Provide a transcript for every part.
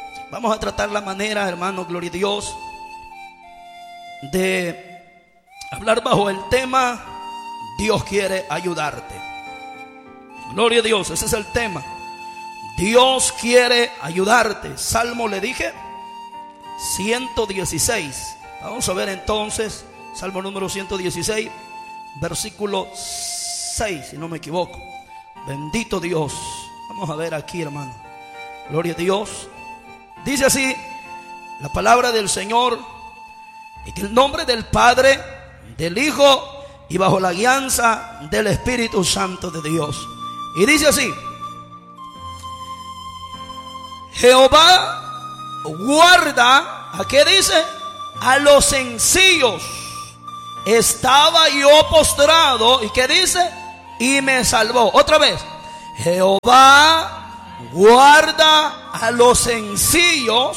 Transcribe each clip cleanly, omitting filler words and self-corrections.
Vamos a tratar la manera, hermano, gloria a Dios, de hablar bajo el tema Dios quiere ayudarte. Gloria a Dios, ese es el tema. Dios quiere ayudarte. Salmo, le dije, 116. Vamos a ver entonces, Salmo número 116, versículo 6, si no me equivoco. Bendito Dios. Vamos a ver aquí, hermano. Gloria a Dios. Dice así la palabra del Señor: en el nombre del Padre, del Hijo y bajo la guianza del Espíritu Santo de Dios. Y dice así: Jehová guarda, ¿a qué dice? A los sencillos. Estaba yo postrado, ¿y qué dice? Y me salvó. Otra vez: Jehová guarda a los sencillos.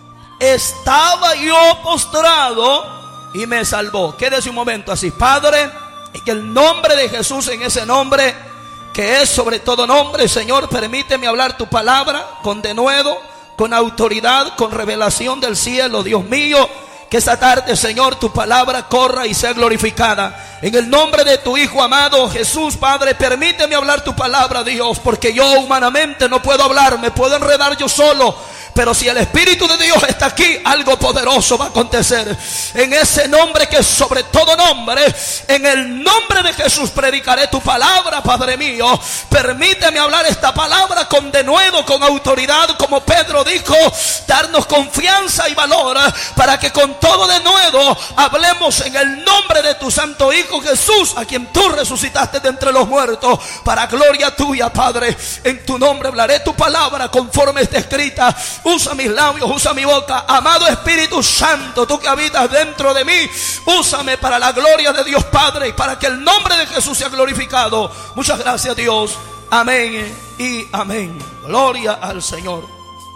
Estaba yo postrado y me salvó. Quédese un momento así. Padre, en el nombre de Jesús, en ese nombre que es sobre todo nombre, Señor, permíteme hablar tu palabra con denuedo, con autoridad, con revelación del cielo, Dios mío. Que esta tarde, Señor, tu palabra corra y sea glorificada. En el nombre de tu Hijo amado Jesús, Padre, permíteme hablar tu palabra, Dios, porque yo humanamente no puedo hablar, me puedo enredar yo solo. Pero si el Espíritu de Dios está aquí, algo poderoso va a acontecer. En ese nombre que es sobre todo nombre, en el nombre de Jesús predicaré tu palabra, Padre mío. Permíteme hablar esta palabra con denuedo, con autoridad, como Pedro dijo, darnos confianza y valor para que con todo denuedo hablemos en el nombre de tu Santo Hijo Jesús, a quien tú resucitaste de entre los muertos, para gloria tuya, Padre. En tu nombre hablaré tu palabra conforme está escrita. Usa mis labios, usa mi boca. Amado Espíritu Santo, tú que habitas dentro de mí, úsame para la gloria de Dios Padre y para que el nombre de Jesús sea glorificado. Muchas gracias, Dios. Amén y amén. Gloria al Señor.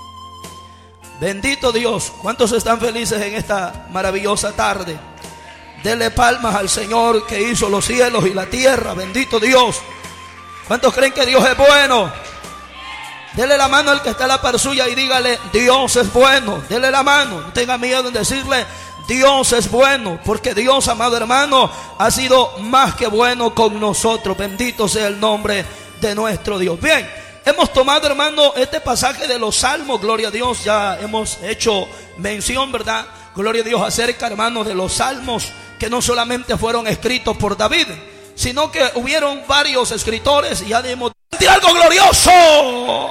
Bendito Dios. ¿Cuántos están felices en esta maravillosa tarde? Denle palmas al Señor que hizo los cielos y la tierra. Bendito Dios. ¿Cuántos creen que Dios es bueno? Dele la mano al que está a la par suya y dígale: Dios es bueno. Dele la mano, no tenga miedo en decirle: Dios es bueno, porque Dios, amado hermano, ha sido más que bueno con nosotros. Bendito sea el nombre de nuestro Dios. Bien, hemos tomado, hermano, este pasaje de los Salmos. Gloria a Dios, ya hemos hecho mención, ¿verdad? Gloria a Dios, acerca, hermanos, de los Salmos que no solamente fueron escritos por David, sino que hubieron varios escritores. Y ya debemos decir algo glorioso.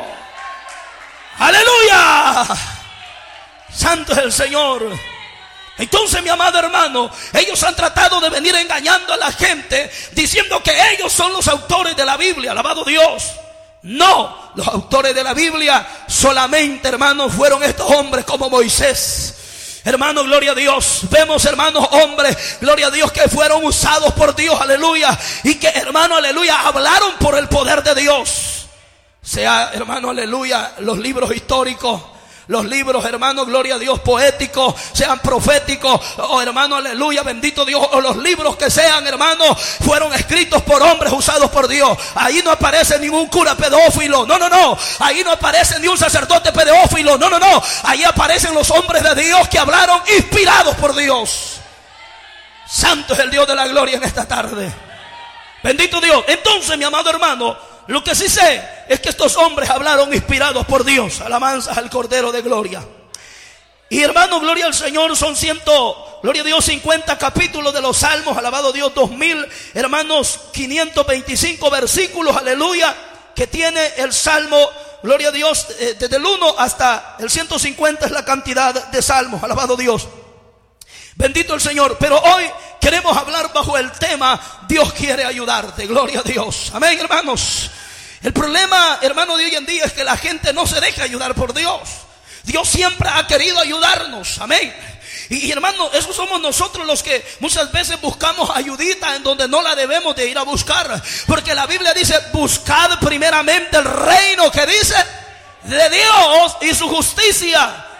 ¡Aleluya! Santo es el Señor. Entonces, mi amado hermano, ellos han tratado de venir engañando a la gente, diciendo que ellos son los autores de la Biblia. Alabado Dios. No, los autores de la Biblia solamente, hermanos, fueron estos hombres como Moisés. Hermano, gloria a Dios. Vemos, hermanos, hombres, gloria a Dios, que fueron usados por Dios, aleluya. Y que, hermano, aleluya, hablaron por el poder de Dios. Sea, hermano, aleluya, los libros históricos, los libros, hermano, gloria a Dios, poéticos, sean proféticos, oh hermano, aleluya, bendito Dios, o los libros que sean, hermano, fueron escritos por hombres usados por Dios. Ahí no aparece ningún cura pedófilo, no, no, no. Ahí no aparece ni un sacerdote pedófilo, no, no, no. Ahí aparecen los hombres de Dios que hablaron inspirados por Dios. Santo es el Dios de la gloria en esta tarde. Bendito Dios. Entonces, mi amado hermano, lo que sí sé es que estos hombres hablaron inspirados por Dios. Alabanzas al Cordero de Gloria. Y hermano, gloria al Señor, son gloria a Dios, 50 capítulos de los Salmos. Alabado Dios, 2000, hermanos, 525 versículos, aleluya, que tiene el Salmo. Gloria a Dios, desde el 1 hasta el 150 es la cantidad de salmos. Alabado Dios. Bendito el Señor. Pero hoy queremos hablar bajo el tema Dios quiere ayudarte. Gloria a Dios. Amén, hermanos. El problema, hermano, de hoy en día es que la gente no se deja ayudar por Dios. Dios siempre ha querido ayudarnos. Amén. Y hermano, esos somos nosotros los que muchas veces buscamos ayudita en donde no la debemos de ir a buscar. Porque la Biblia dice: buscad primeramente el reino, que dice, de Dios y su justicia,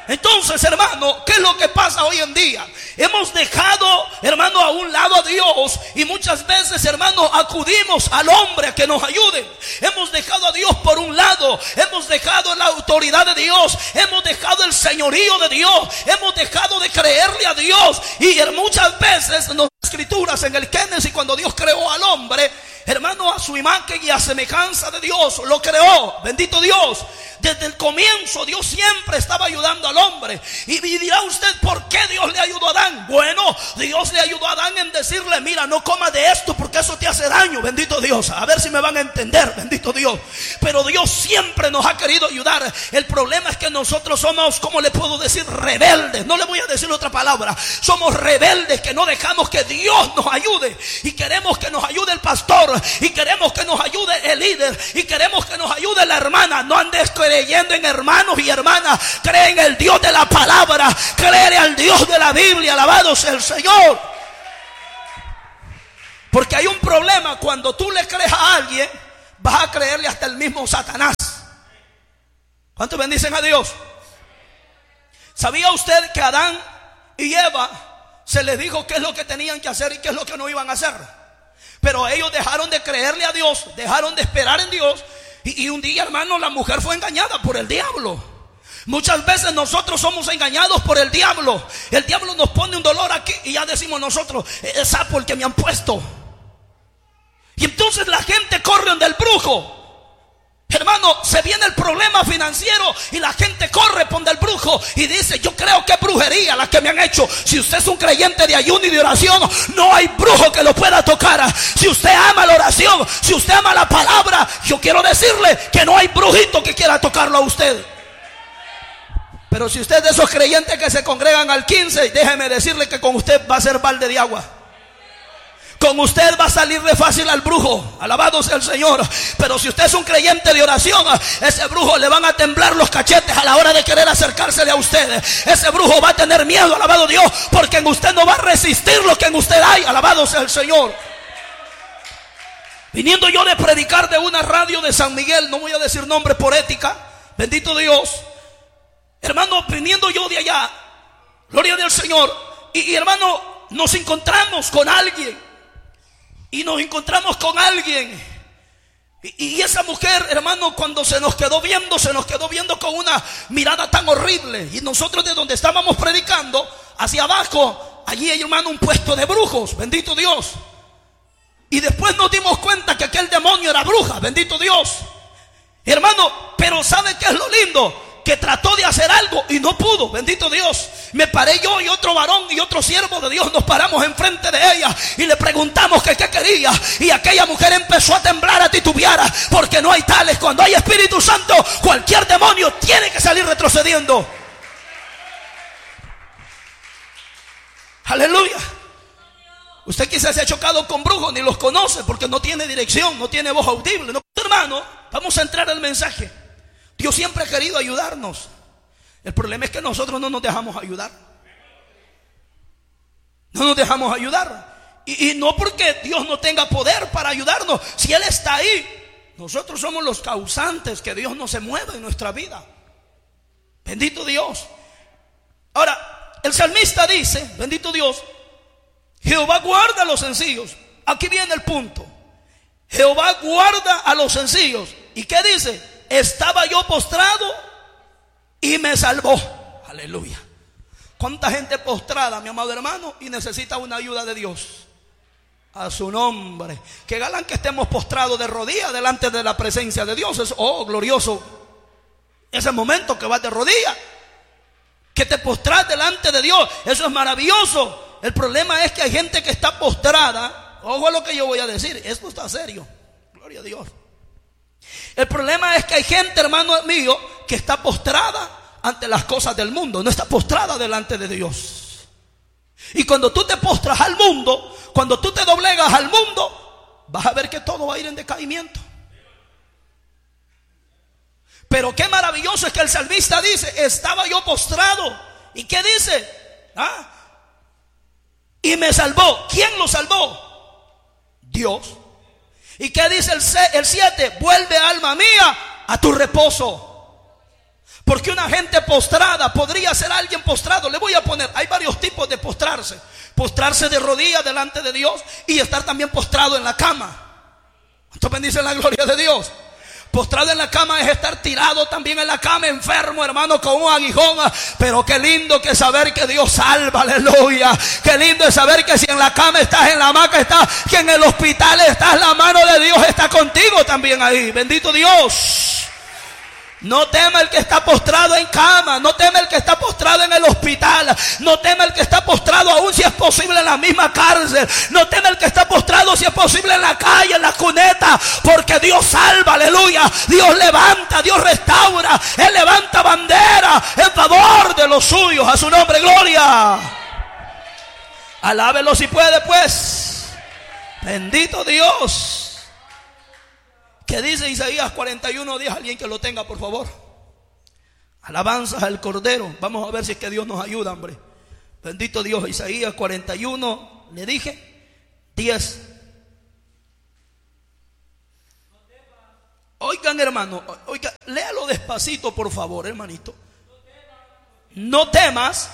Entonces, hermano, ¿qué es lo que pasa hoy en día? Hemos dejado, hermano, a un lado a Dios, y muchas veces, hermano, acudimos al hombre a que nos ayude. Hemos dejado a Dios por un lado, hemos dejado la autoridad de Dios, hemos dejado el señorío de Dios, hemos dejado de creerle a Dios. Y muchas veces en las escrituras, en el Génesis, cuando Dios creó al hombre, hermano, a su imagen y a semejanza de Dios lo creó. Bendito Dios. Desde el comienzo Dios siempre estaba ayudando al hombre. Y dirá usted, ¿por qué Dios le ayudó a Adán? Bueno, Dios le ayudó a Adán en decirle, mira, no comas de esto porque eso te hace daño. Bendito Dios. A ver si me van a entender. Bendito Dios. Pero Dios siempre nos ha querido ayudar. El problema es que nosotros somos, ¿cómo le puedo decir? Rebeldes. No le voy a decir otra palabra. Somos rebeldes que no dejamos que Dios nos ayude. Y queremos que nos ayude el pastor, y queremos que nos ayude el líder, y queremos que nos ayude la hermana. No andes creyendo en hermanos y hermanas. Cree en el Dios de la palabra. Cree al Dios de la Biblia. Alabado sea el Señor. Porque hay un problema. Cuando tú le crees a alguien, vas a creerle hasta el mismo Satanás. ¿Cuántos bendicen a Dios? ¿Sabía usted que a Adán y Eva se les dijo qué es lo que tenían que hacer y qué es lo que no iban a hacer? Pero ellos dejaron de creerle a Dios, dejaron de esperar en Dios. Y un día, hermano, la mujer fue engañada por el diablo. Muchas veces nosotros somos engañados por el diablo. El diablo nos pone un dolor aquí y ya decimos nosotros, es sapo el que me han puesto. Y entonces la gente corre donde el brujo. Hermano, se viene el problema financiero y la gente corre por el brujo y dice, yo creo que es brujería la que me han hecho. Si usted es un creyente de ayuno y de oración, no hay brujo que lo pueda tocar. Si usted ama la oración, si usted ama la palabra, yo quiero decirle que no hay brujito que quiera tocarlo a usted. Pero si usted es de esos creyentes que se congregan al 15, déjeme decirle que con usted va a ser balde de agua. Con usted va a salir de fácil al brujo. Alabado sea el Señor. Pero si usted es un creyente de oración, ese brujo le van a temblar los cachetes a la hora de querer acercársele a usted. Ese brujo va a tener miedo, alabado Dios, porque en usted no va a resistir lo que en usted hay. Alabado sea el Señor. Viniendo yo de predicar de una radio de San Miguel, no voy a decir nombre por ética, bendito Dios, hermano, viniendo yo de allá, gloria del Señor, y hermano, nos encontramos con alguien. Y nos encontramos con alguien. Y esa mujer, hermano, cuando se nos quedó viendo con una mirada tan horrible. Y nosotros de donde estábamos predicando, hacia abajo, allí hay, hermano, un puesto de brujos. Bendito Dios. Y después nos dimos cuenta que aquel demonio era bruja. Bendito Dios. Hermano, pero ¿sabe qué es lo lindo? Que trató de hacer algo y no pudo. Bendito Dios. Me paré yo y otro varón y otro siervo de Dios, nos paramos enfrente de ella y le preguntamos que qué quería. Y aquella mujer empezó a temblar, a titubear, porque no hay tales. Cuando hay Espíritu Santo, cualquier demonio tiene que salir retrocediendo. Aleluya. Usted quizás se ha chocado con brujos, ni los conoce porque no tiene dirección, no tiene voz audible. No, hermano, vamos a entrar al mensaje. Dios siempre ha querido ayudarnos. El problema es que nosotros no nos dejamos ayudar. No nos dejamos ayudar. Y no porque Dios no tenga poder para ayudarnos. Si Él está ahí, nosotros somos los causantes que Dios no se mueva en nuestra vida. Bendito Dios. Ahora, el salmista dice, bendito Dios, Jehová guarda a los sencillos. Aquí viene el punto. Jehová guarda a los sencillos. ¿Y qué dice? Estaba yo postrado y me salvó. Aleluya. ¿Cuánta gente postrada, mi amado hermano, y necesita una ayuda de Dios? A su nombre. Que galán que estemos postrados de rodillas delante de la presencia de Dios. Es glorioso ese momento que vas de rodillas, que te postras delante de Dios. Eso es maravilloso. El problema es que hay gente que está postrada. Ojo a lo que yo voy a decir. Esto está serio. Gloria a Dios. El problema es que hay gente, hermano mío, que está postrada ante las cosas del mundo. No está postrada delante de Dios. Y cuando tú te postras al mundo, cuando tú te doblegas al mundo, vas a ver que todo va a ir en decaimiento. Pero qué maravilloso es que el salmista dice, estaba yo postrado. ¿Y qué dice? Y me salvó. ¿Quién lo salvó? Dios. ¿Y qué dice el 7? Vuelve, alma mía, a tu reposo. Porque una gente postrada podría ser alguien postrado. Le voy a poner, hay varios tipos de postrarse. Postrarse de rodillas delante de Dios y estar también postrado en la cama. ¿Cuántos bendicen la gloria de Dios? Postrado en la cama es estar tirado también en la cama, enfermo, hermano, con un aguijón. Pero qué lindo que saber que Dios salva, aleluya. Qué lindo es saber que si en la cama estás, en la hamaca estás, que en el hospital estás, la mano de Dios está contigo también ahí. Bendito Dios. No tema el que está postrado en cama, no tema el que está postrado en el hospital, no tema el que está postrado aún si es posible en la misma cárcel, no tema el que está postrado si es posible en la calle, en la cuneta, porque Dios salva, aleluya. Dios levanta, Dios restaura, Él levanta bandera en favor de los suyos. A su nombre, gloria. Alábelo si puede, pues. Bendito Dios. ¿Qué dice Isaías 41:10? Alguien que lo tenga, por favor. Alabanzas al Cordero. Vamos a ver si es que Dios nos ayuda, hombre. Bendito Dios. Isaías 41, le dije, 10. Oigan, hermano, oigan, léalo despacito, por favor, hermanito. No temas,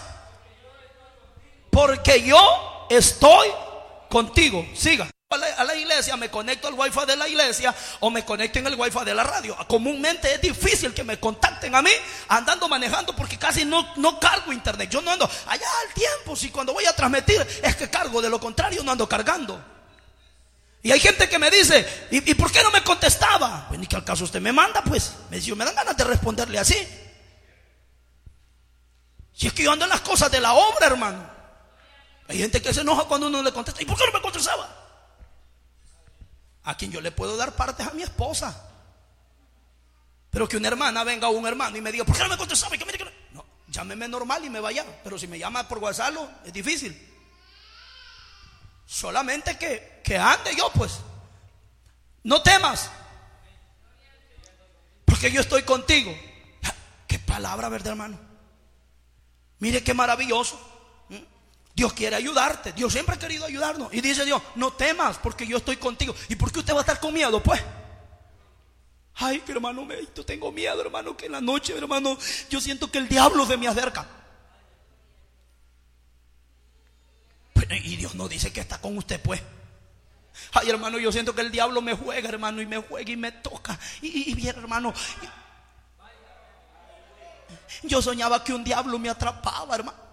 porque yo estoy contigo. Siga. A la iglesia, me conecto al wifi de la iglesia o me conecto en el wifi de la radio. Comúnmente es difícil que me contacten a mí andando manejando, porque casi no cargo internet. Yo no ando allá al tiempo. Si cuando voy a transmitir es que cargo, de lo contrario no ando cargando. Y hay gente que me dice, ¿y por qué no me contestaba? Pues ni que al caso usted me manda, pues. Me dice, me dan ganas de responderle así. Si es que yo ando en las cosas de la obra, hermano. Hay gente que se enoja cuando uno le contesta. ¿Y por qué no me contestaba? A quien yo le puedo dar partes a mi esposa. Pero que una hermana venga o un hermano y me diga, ¿por qué no me contestaba? No, llámeme normal y me vaya. Pero si me llama por WhatsApp es difícil. Solamente que ande yo, pues. No temas, porque yo estoy contigo. Qué palabra, ¿verdad, hermano? Mire qué maravilloso. Dios quiere ayudarte. Dios siempre ha querido ayudarnos. Y dice Dios, no temas, porque yo estoy contigo. ¿Y por qué usted va a estar con miedo, pues? Ay, que hermano, yo tengo miedo, hermano, que en la noche, hermano, yo siento que el diablo se me acerca. Y Dios no dice que está con usted, pues. Ay, hermano, yo siento que el diablo me juega, hermano, y me juega y me toca. Y bien, hermano, yo soñaba que un diablo me atrapaba, hermano.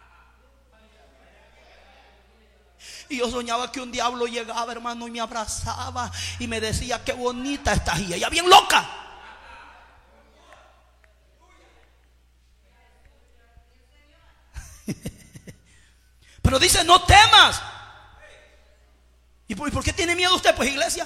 Y yo soñaba que un diablo llegaba, hermano, y me abrazaba y me decía, qué bonita estás. Y ella bien loca. Pero dice, no temas. ¿Y por qué tiene miedo usted, pues, iglesia?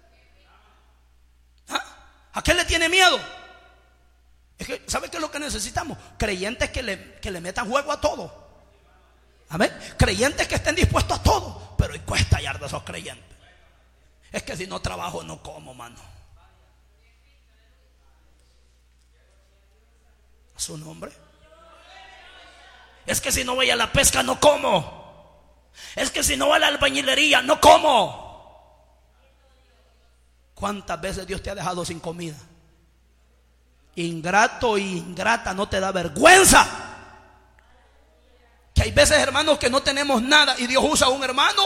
¿Ah? ¿A qué le tiene miedo? Es que, ¿sabe qué es lo que necesitamos? Creyentes que le metan juego a todo. Amén. Creyentes que estén dispuestos a todo. Pero cuesta hallar de esos creyentes. Es que si no trabajo no como, mano. ¿A su nombre? Es que si no voy a la pesca no como. Es que si no voy a la albañilería no como. ¿Cuántas veces Dios te ha dejado sin comida? Ingrato e ingrata, ¿no te da vergüenza? Que hay veces, hermanos, que no tenemos nada y Dios usa a un hermano